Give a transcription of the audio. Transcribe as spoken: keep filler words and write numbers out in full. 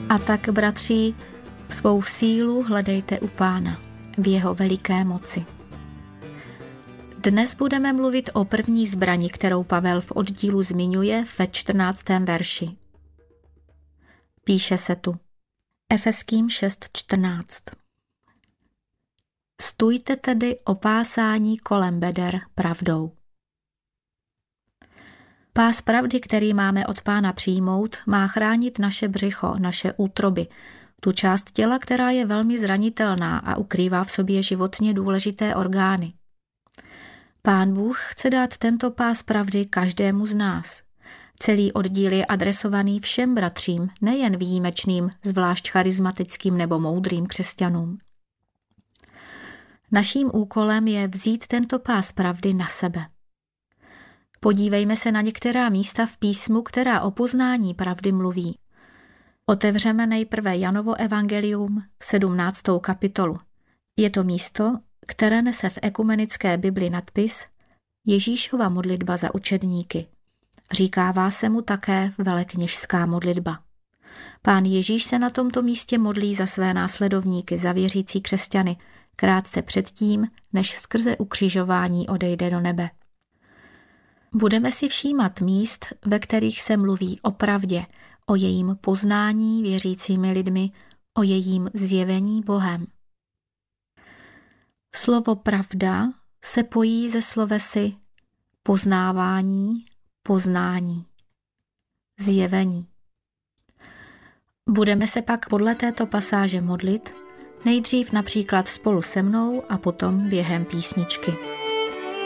A tak, bratři, svou sílu hledejte u Pána v jeho veliké moci. Dnes budeme mluvit o první zbrani, kterou Pavel v oddílu zmiňuje ve čtrnáctém verši. Píše se tu Efeským šest čtrnáct. Stůjte tedy opásání kolem beder pravdou. Pás pravdy, který máme od Pána přijmout, má chránit naše břicho, naše útroby, tu část těla, která je velmi zranitelná a ukrývá v sobě životně důležité orgány. Pán Bůh chce dát tento pás pravdy každému z nás. Celý oddíl je adresovaný všem bratřím, nejen výjimečným, zvlášť charismatickým nebo moudrým křesťanům. Naším úkolem je vzít tento pás pravdy na sebe. Podívejme se na některá místa v písmu, která o poznání pravdy mluví. Otevřeme nejprve Janovo evangelium, sedmnáctou kapitolu. Je to místo, které nese v ekumenické Bibli nadpis Ježíšova modlitba za učedníky. Říkává se mu také velekněžská modlitba. Pán Ježíš se na tomto místě modlí za své následovníky, za věřící křesťany, krátce předtím, než skrze ukřižování odejde do nebe. Budeme si všímat míst, ve kterých se mluví o pravdě, o jejím poznání věřícími lidmi, o jejím zjevení Bohem. Slovo pravda se pojí se slovesy poznávání, poznání, zjevení. Budeme se pak podle této pasáže modlit, nejdřív například spolu se mnou a potom během písničky.